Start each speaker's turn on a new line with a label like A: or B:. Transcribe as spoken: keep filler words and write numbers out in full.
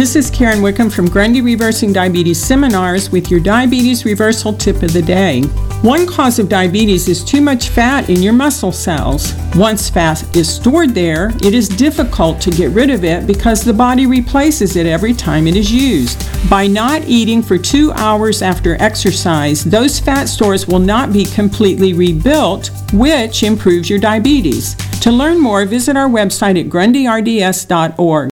A: This is Karen Wickham from Grundy Reversing Diabetes Seminars with your diabetes reversal tip of the day. One cause of diabetes is too much fat in your muscle cells. Once fat is stored there, it is difficult to get rid of it because the body replaces it every time it is used. By not eating for two hours after exercise, those fat stores will not be completely rebuilt, which improves your diabetes. To learn more, visit our website at grundy r d s dot org.